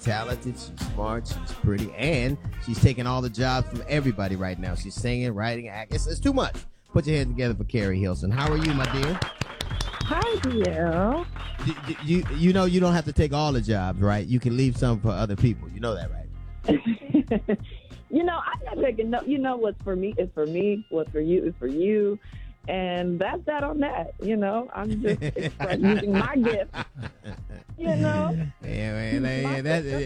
talented, she's smart, she's pretty, and she's taking all the jobs from everybody right now. She's singing, writing, acting. It's too much. Put your hands together for Carrie Hilson. How are you, my dear? Hi, DL. You know you don't have to take all the jobs, right? You can leave some for other people. You know that, right? I'm not taking no. What's for me is for me. What's for you is for you. And that's that on that. I'm just using my gift. Yeah, man.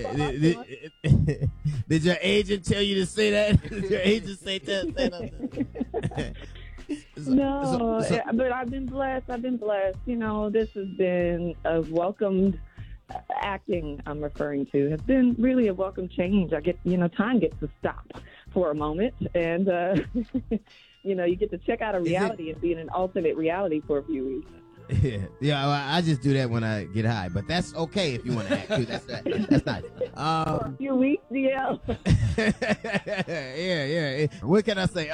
Did your agent tell you to say that? Did your agent say that? No, but I've been blessed. This has been a welcomed acting I'm referring to has been really a welcome change. I get, time gets to stop for a moment and, you get to check out a reality and be in an alternate reality for a few weeks. Yeah. Well, I just do that when I get high, but that's okay if you want to act too. That's nice. For a few weeks, DL. Yeah. What can I say?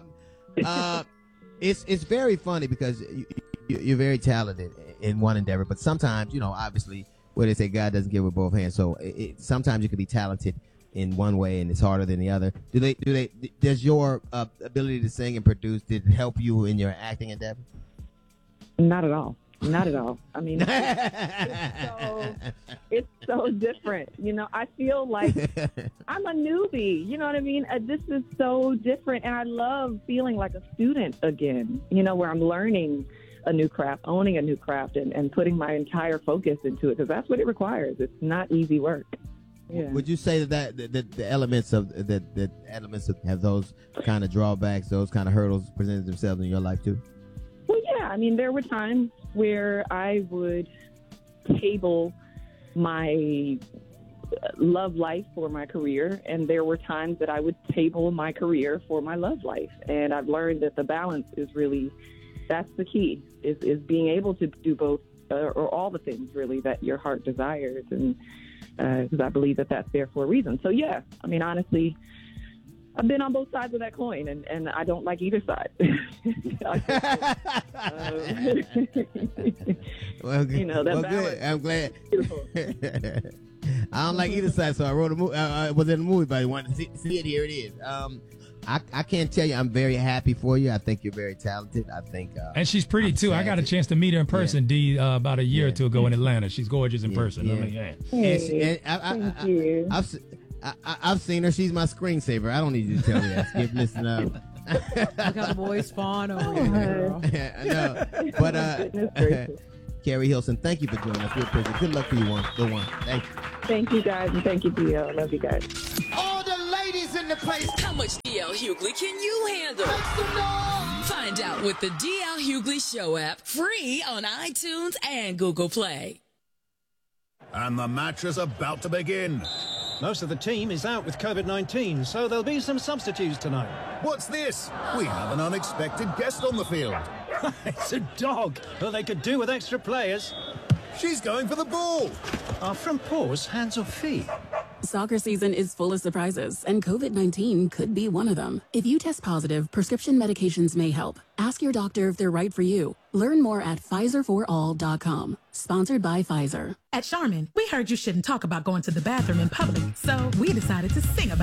It's very funny because you're very talented in one endeavor, but sometimes, obviously, where they say God doesn't give with both hands. So sometimes you can be talented in one way and it's harder than the other. Does your ability to sing and produce, did it help you in your acting endeavor? Not at all. I mean, it's so different. I feel like I'm a newbie. You know what I mean? This is so different. And I love feeling like a student again, where I'm learning a new craft, owning a new craft, and putting my entire focus into it, because that's what it requires. It's not easy work. Yeah. Would you say that the elements of have those kind of drawbacks, those kind of hurdles presented themselves in your life too? Well, yeah. I mean, there were times where I would table my love life for my career, and there were times that I would table my career for my love life. And I've learned that the balance is really, that's the key, is being able to do both, or all the things really that your heart desires. And because I believe that that's there for a reason. So yeah, I mean, honestly, I've been on both sides of that coin, and I don't like either side. Well, good. That balance. Good. I'm glad. Beautiful. I don't like either side, so I wrote a movie. I was in a movie, but I wanted to see it. Here it is. I can't tell you. I'm very happy for you. I think you're very talented. I think, and she's pretty too. I got a chance to meet her in person, D, about a year or two ago in Atlanta. She's gorgeous in person. Yeah. I mean, yeah. Thank you. I've seen her. She's my screensaver. I don't need you to tell me that. Skip, listen up. Look how the boys fawn over here, girl. No, but Carrie Hilson, thank you for joining us. We appreciate it. Good luck for you, the one. Thank you. Thank you, guys, and thank you, DL. I love you guys. All the ladies in the place. How much DL Hughley can you handle? Make some noise. Find out with the DL Hughley Show app, free on iTunes and Google Play. And the match is about to begin. Most of the team is out with COVID-19, so there'll be some substitutes tonight. What's this? We have an unexpected guest on the field. It's a dog. Well, they could do with extra players. She's going for the ball. Are front paws hands or feet? Soccer season is full of surprises, and COVID-19 could be one of them. If you test positive, prescription medications may help. Ask your doctor if they're right for you. Learn more at PfizerForAll.com. Sponsored by Pfizer. At Charmin, we heard you shouldn't talk about going to the bathroom in public, so we decided to sing about it.